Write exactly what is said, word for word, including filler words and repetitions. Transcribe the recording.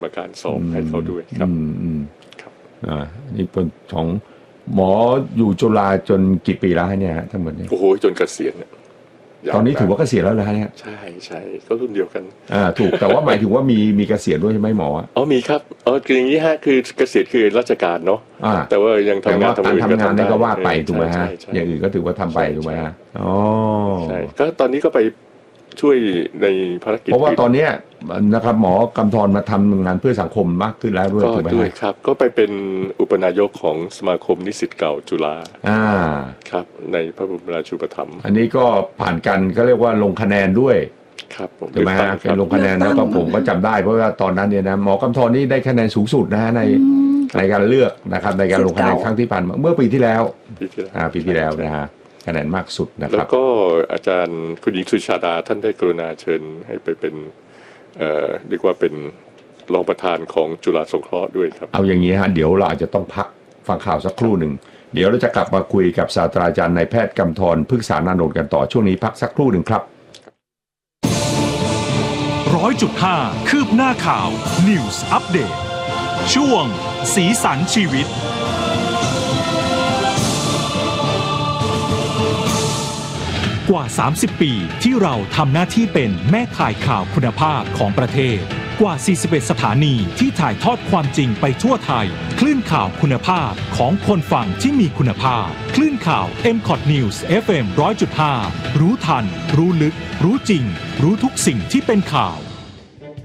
ประการสองให้เขาด้วยครับครับอ่านี่เป็นของหมออยู่จุฬาจนกี่ปีแล้วเนี่ยทั้งหมดนี้โอ้โหจนเกษียณเนี่ยตอนนี้ถือว่าเกษียณแล้วนะเนี่ยใช่ใช่ก็รุ่นเดียวกันอ่าถูกแต่ว่าหมายถึงว่ามีมีเกษียณด้วยใช่ไหมหมออ๋อมีครับอ๋อคืออย่างนี้ฮะคือเกษียณคือราชการเนาะแต่ว่ายังทำงานทำอื่นก็ทำได้ก็ว่าไปถูกไหมฮะอย่างอื่นก็ถือว่าทำไปถูกไหมฮะอ๋อใช่ก็ตอนนี้ก็ไปช่วยในภารกิจเพราะว่าตอนนี้นะครับหมอกำธรมาทำงานเพื่อสังคมมากขึ้นแล้วด้วยถูกไหมครับก็ไปเป็นอุปนายกของสมาคมนิสิตเก่าจุฬาอ่าครับในพระบรมราชูปถัมภ์อันนี้ก็ผ่านกันก็เรียกว่าลงคะแนนด้วยครับผมถูกไหมฮะเป็นลงคะแนนแล้วก็ผมก็จำได้เพราะว่าตอนนั้นเนี่ยนะหมอกำธรนี่ได้คะแนนสูงสุดนะฮะในในการเลือกนะครับในการลงคะแนนครั้งที่ผ่านมาเมื่อปีที่แล้วอ่าปีที่แล้วนะฮะคะแนนมากสุดนะครับแล้วก็อาจารย์คุณหญิงสุชาดาท่านได้กรุณาเชิญให้ไปเป็นเอ่อเรียกว่าเป็นรองประธานของจุฬาสงเคราะห์ด้วยครับเอาอย่างนี้ฮะเดี๋ยวเราอาจจะต้องพักฟังข่าวสักครู่หนึ่งเดี๋ยวเราจะกลับมาคุยกับศาสตราจารย์นายแพทย์กำธรพฤกษานานนท์กันต่อช่วงนี้พักสักครู่หนึ่งครับร้อยจุดห้าคืบหน้าข่าว News Update ช่วงสีสันชีวิตกว่าสามสิบปีที่เราทำหน้าที่เป็นแม่ข่ายข่าวคุณภาพของประเทศกว่าสี่สิบเอ็ดสถานีที่ถ่ายทอดความจริงไปทั่วไทยคลื่นข่าวคุณภาพของคนฟังที่มีคุณภาพคลื่นข่าว เอ็ม คอท News เอฟ เอ็ม หนึ่งร้อยจุดห้า รู้ทันรู้ลึกรู้จริงรู้ทุกสิ่งที่เป็นข่าว